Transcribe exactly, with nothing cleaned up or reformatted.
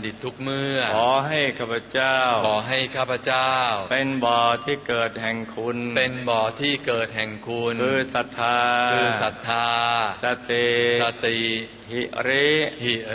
ตทุกเมื่อขอให้ข้าพเจ้าขอให้ข้าพเจ้าเป็นบ่อที่เกิดแห่งคุณเป็นบ่อที่เกิดแห่งคุณคือศรัทธาคือศรัทธาสติสติหิริหิ